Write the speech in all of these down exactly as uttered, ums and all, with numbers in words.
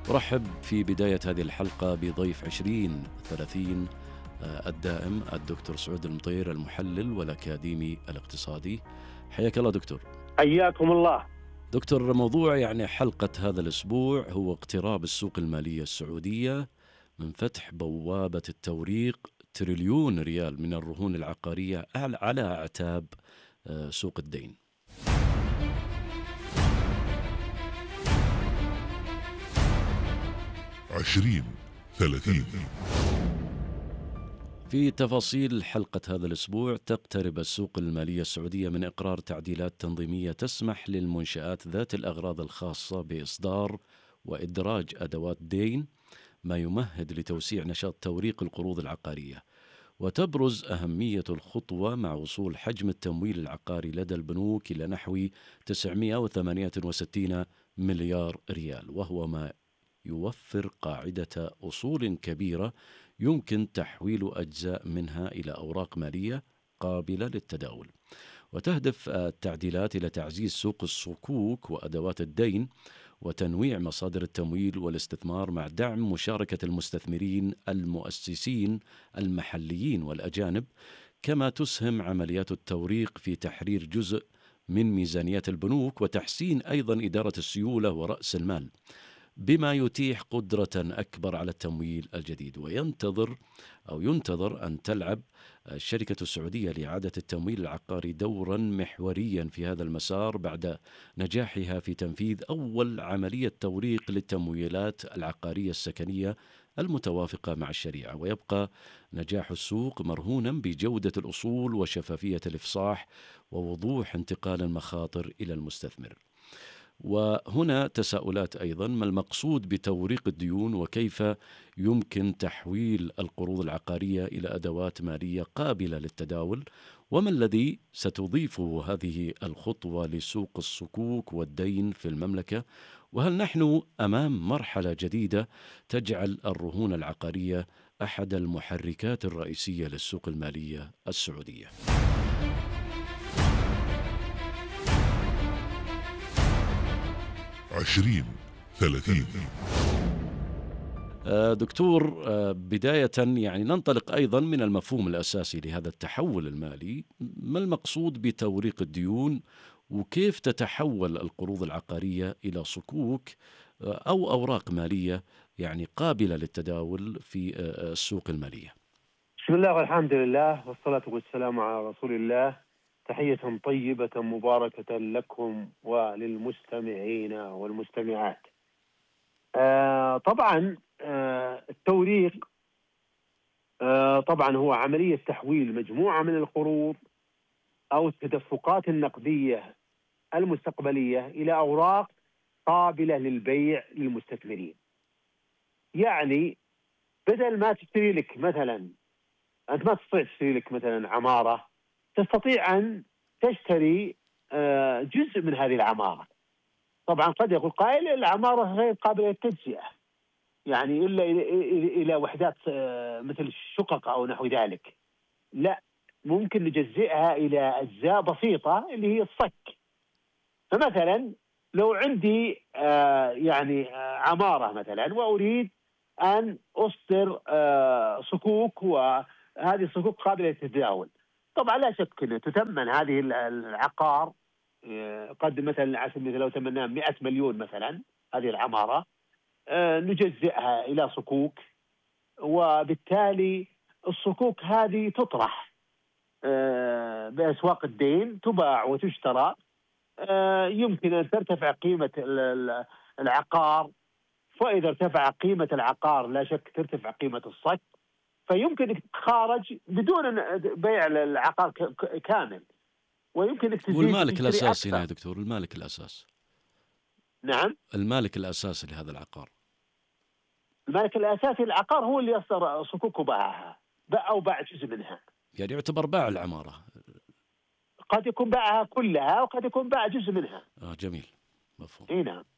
أرحب في بداية هذه الحلقة بضيف عشرين ثلاثين الدائم الدكتور سعود المطير، المحلل والأكاديمي الاقتصادي. حياك الله دكتور. حياكم الله دكتور. موضوع يعني حلقة هذا الأسبوع هو اقتراب السوق المالية السعودية من فتح بوابة التوريق تريليون ريال من الرهون العقارية على أعتاب سوق الدين. عشرين ثلاثين. في تفاصيل حلقة هذا الأسبوع، تقترب السوق المالية السعودية من إقرار تعديلات تنظيمية تسمح للمنشآت ذات الأغراض الخاصة بإصدار وإدراج أدوات دين، ما يمهد لتوسيع نشاط توريق القروض العقارية. وتبرز أهمية الخطوة مع وصول حجم التمويل العقاري لدى البنوك إلى نحو تسعمائة وثمانية وستين مليار ريال، وهو ما يوفر قاعدة أصول كبيرة يمكن تحويل أجزاء منها إلى أوراق مالية قابلة للتداول. وتهدف التعديلات إلى تعزيز سوق الصكوك وأدوات الدين وتنويع مصادر التمويل والاستثمار، مع دعم مشاركة المستثمرين المؤسسين المحليين والأجانب، كما تسهم عمليات التوريق في تحرير جزء من ميزانيات البنوك وتحسين أيضا إدارة السيولة ورأس المال، بما يتيح قدرة أكبر على التمويل الجديد. وينتظر أو ينتظر أن تلعب الشركة السعودية لإعادة التمويل العقاري دورا محوريا في هذا المسار بعد نجاحها في تنفيذ أول عملية توريق للتمويلات العقارية السكنية المتوافقة مع الشريعة. ويبقى نجاح السوق مرهونا بجودة الأصول وشفافية الإفصاح ووضوح انتقال المخاطر إلى المستثمر. وهنا تساؤلات أيضا: ما المقصود بتوريق الديون؟ وكيف يمكن تحويل القروض العقارية إلى أدوات مالية قابلة للتداول؟ وما الذي ستضيفه هذه الخطوة لسوق الصكوك والدين في المملكة؟ وهل نحن أمام مرحلة جديدة تجعل الرهون العقارية أحد المحركات الرئيسية للسوق المالية السعودية؟ عشرين ثلاثين. دكتور، بداية يعني ننطلق أيضا من المفهوم الأساسي لهذا التحول المالي. ما المقصود بتوريق الديون؟ وكيف تتحول القروض العقارية إلى صكوك أو أوراق مالية يعني قابلة للتداول في السوق المالية؟ بسم الله والحمد لله والصلاة والسلام على رسول الله. تحية طيبة مباركة لكم وللمستمعين والمستمعات. آه طبعا آه التوريق آه طبعا هو عملية تحويل مجموعة من القروض أو التدفقات النقدية المستقبلية إلى أوراق قابلة للبيع للمستثمرين. يعني بدل ما تشتري لك مثلا، أنت ما تستطيع تشتري لك مثلا عمارة، تستطيع أن تشتري جزء من هذه العمارة. طبعا قد يقول قائل العمارة غير قابلة للتجزئة، يعني إلا إلى وحدات مثل الشقق أو نحو ذلك. لا، ممكن نجزئها إلى أجزاء بسيطة اللي هي الصك. فمثلا لو عندي يعني عمارة مثلا وأريد أن أصدر صكوك، وهذه الصكوك قابلة للتداول، طبعا لا شك أن تثمن هذه العقار قد مثلا على سبيل المثال لو ثمنها مئة مليون مثلا هذه العمارة، نجزئها إلى صكوك، وبالتالي الصكوك هذه تطرح بأسواق الدين، تباع وتشترى. يمكن أن ترتفع قيمة العقار، فإذا ارتفع قيمة العقار لا شك ترتفع قيمة الصك، فيمكنك تخارج بدون بيع العقار كامل، ويمكنك تزيد. والمالك الأساسي هنا يا دكتور، المالك الأساس. نعم، المالك الأساسي لهذا العقار. المالك الأساسي للعقار هو اللي يصدر صكوك وباعها، باع أو باع جزء منها، يعني يعتبر باع العمارة. قد يكون باعها كلها وقد يكون باع جزء منها. آه جميل، مفهوم. اي نعم.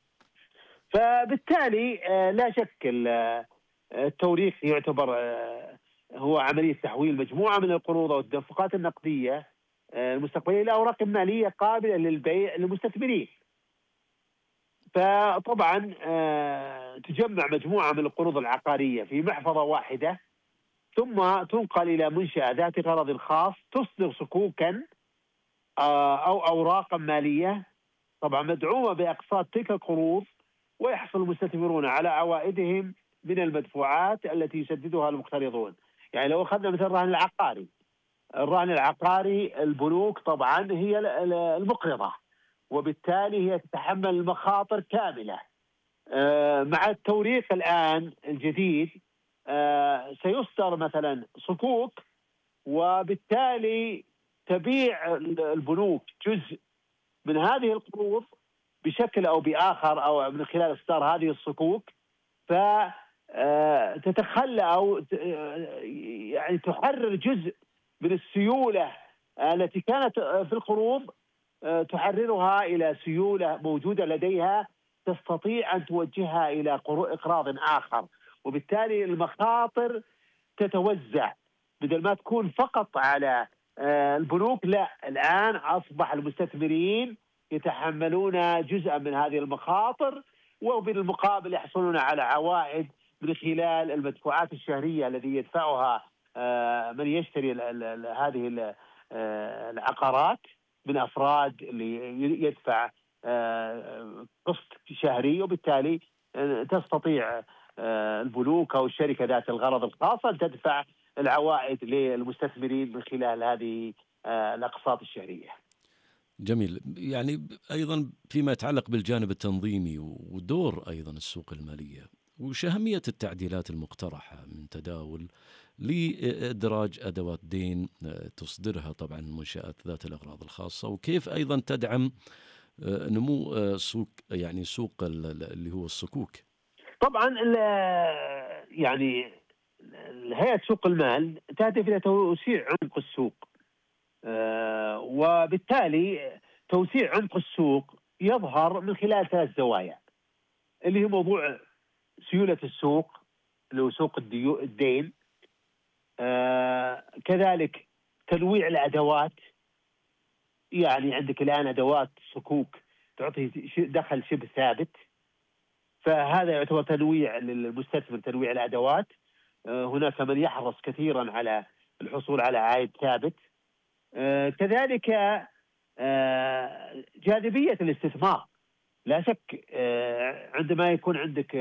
فبالتالي لا شك التوريق يعتبر هو عملية تحويل مجموعة من القروض والتدفقات النقدية المستقبلية إلى أوراق مالية قابلة للبيع للمستثمرين. فطبعا تجمع مجموعة من القروض العقارية في محفظة واحدة، ثم تنقل إلى منشأة ذات غرض خاص تصدر صكوكا أو أوراقا مالية طبعا مدعومة بأقساط تلك القروض، ويحصل المستثمرون على عوائدهم من المدفوعات التي يسددها المقترضون. يعني لو أخذنا مثل الرهن العقاري، الرهن العقاري البنوك طبعا هي المقرضة، وبالتالي هي تتحمل المخاطر كاملة. مع التوريق الآن الجديد سيصدر مثلا صكوك، وبالتالي تبيع البنوك جزء من هذه القروض بشكل أو بآخر أو من خلال إصدار هذه الصكوك، فتتخلى أو يعني تحرر جزء من السيولة التي كانت في القروض، تحررها إلى سيولة موجودة لديها تستطيع أن توجهها إلى إقراض آخر، وبالتالي المخاطر تتوزع بدل ما تكون فقط على البنوك. لا، الآن أصبح المستثمرين يتحملون جزءا من هذه المخاطر، وبالمقابل يحصلون على عوائد من خلال المدفوعات الشهرية التي يدفعها من يشتري هذه العقارات من أفراد اللي يدفع قسط شهري، وبالتالي تستطيع البنوك أو الشركة ذات الغرض الخاصة أن تدفع العوائد للمستثمرين من خلال هذه الأقساط الشهرية. جميل. يعني أيضا فيما يتعلق بالجانب التنظيمي ودور أيضا السوق المالية، وش أهمية التعديلات المقترحة من تداول لإدراج أدوات دين تصدرها طبعا المنشآت ذات الأغراض الخاصة، وكيف أيضا تدعم نمو سوق يعني سوق اللي هو الصكوك؟ طبعا يعني هيئة سوق المال تهدف إلى توسيع عمق السوق، وبالتالي توسيع عمق السوق يظهر من خلال ثلاث زوايا، اللي هي موضوع سيولة السوق اللي هو سوق الدين، كذلك تنويع الأدوات. يعني عندك الآن أدوات صكوك تعطي دخل شبه ثابت، فهذا يعتبر تنويع للمستثمر، تنويع الأدوات. هناك من يحرص كثيرا على الحصول على عائد ثابت. كذلك جاذبية الاستثمار. لا شك عندما يكون عندك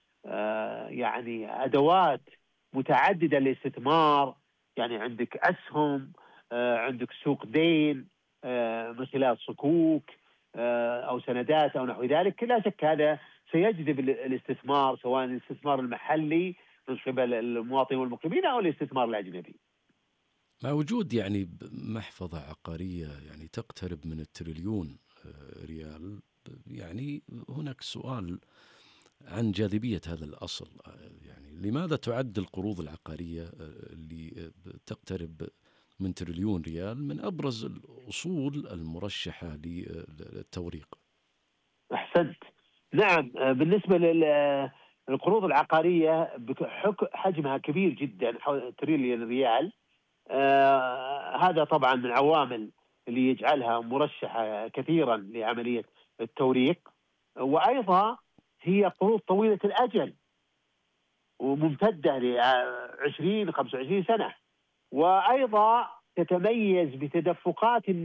يعني أدوات متعددة للاستثمار، يعني عندك أسهم، عندك سوق دين من خلال صكوك أو سندات أو نحو ذلك، لا شك هذا سيجذب الاستثمار، سواء الاستثمار المحلي من قبل المواطنين والمقيمين أو الاستثمار الأجنبي. مع وجود يعني محفظة عقارية يعني تقترب من التريليون ريال، يعني هناك سؤال عن جاذبية هذا الأصل. يعني لماذا تعد القروض العقارية اللي تقترب من تريليون ريال من أبرز الأصول المرشحة للتوريق؟ أحسنت. نعم، بالنسبة للقروض العقارية حجمها كبير جدا، حول تريليون ريال. آه هذا طبعا من العوامل اللي يجعلها مرشحة كثيرا لعملية التوريق، وأيضا هي قروض طويلة الأجل وممتدة لعشرين خمسة وعشرين سنة، وأيضا تتميز بتدفقات